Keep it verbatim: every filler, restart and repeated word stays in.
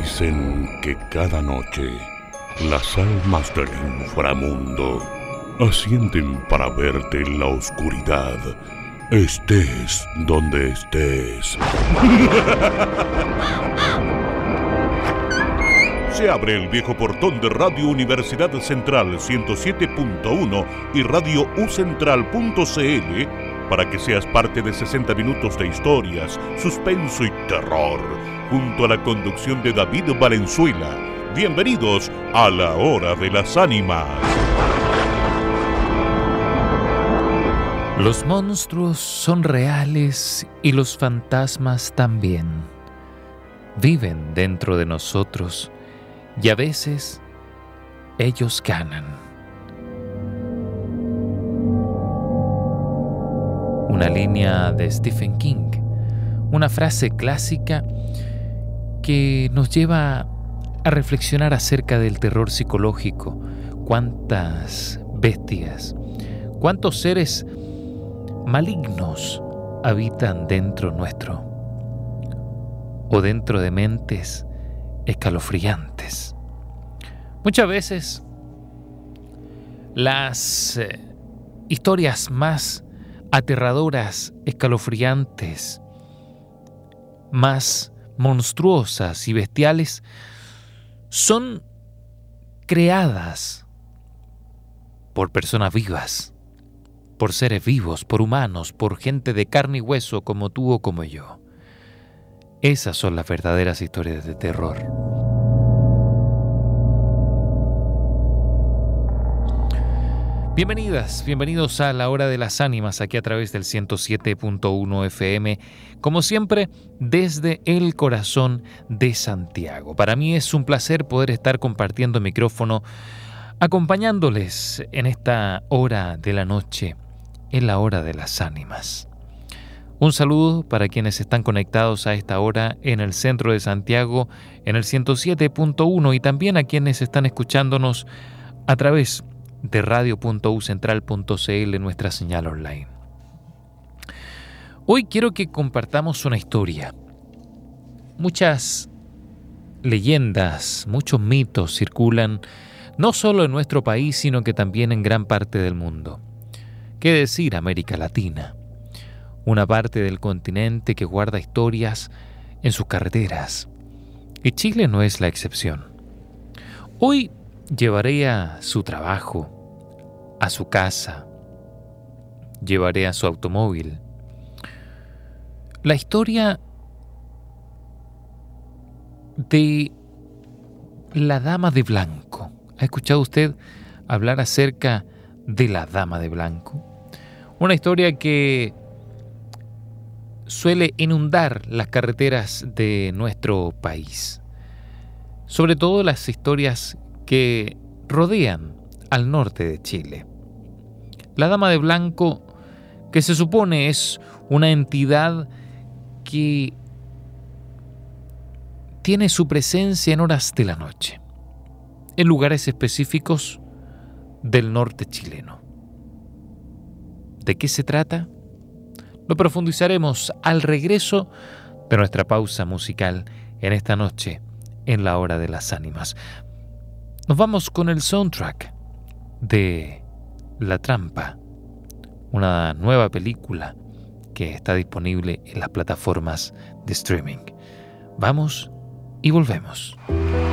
Dicen que cada noche las almas del inframundo ascienden para verte en la oscuridad, estés donde estés. Se abre el viejo portón de Radio Universidad Central ciento siete punto uno y Radio U Central punto C L para que seas parte de sesenta minutos de historias, suspenso y terror, junto a la conducción de David Valenzuela. Bienvenidos a La Hora de las Ánimas. Los monstruos son reales y los fantasmas también. Viven dentro de nosotros y a veces ellos ganan. Una línea de Stephen King, una frase clásica que nos lleva a reflexionar acerca del terror psicológico. Cuántas bestias, cuántos seres malignos habitan dentro nuestro o dentro de mentes escalofriantes. Muchas veces las eh, historias más aterradoras, escalofriantes, más monstruosas y bestiales son creadas por personas vivas, por seres vivos, por humanos, por gente de carne y hueso como tú o como yo. Esas son las verdaderas historias de terror. Bienvenidas, bienvenidos a La Hora de las Ánimas, aquí a través del ciento siete punto uno F M, como siempre, desde el corazón de Santiago. Para mí es un placer poder estar compartiendo micrófono, acompañándoles en esta hora de la noche, en la Hora de las Ánimas. Un saludo para quienes están conectados a esta hora en el centro de Santiago, en el ciento siete punto uno, y también a quienes están escuchándonos a través de radio punto u central punto c l, nuestra señal online. Hoy quiero que compartamos una historia. Muchas leyendas, muchos mitos circulan, no solo en nuestro país, sino que también en gran parte del mundo. ¿Qué decir América Latina? Una parte del continente que guarda historias en sus carreteras. Y Chile no es la excepción. Hoy llevaré a su trabajo, a su casa, llevaré a su automóvil la historia de la Dama de Blanco. ¿Ha escuchado usted hablar acerca de la Dama de Blanco? Una historia que suele inundar las carreteras de nuestro país, sobre todo las historias que rodean al norte de Chile. La Dama de Blanco, que se supone es una entidad que tiene su presencia en horas de la noche, en lugares específicos del norte chileno. ¿De qué se trata? Lo profundizaremos al regreso de nuestra pausa musical en esta noche, en La Hora de las Ánimas. Nos vamos con el soundtrack de La Trampa, una nueva película que está disponible en las plataformas de streaming. Vamos y volvemos.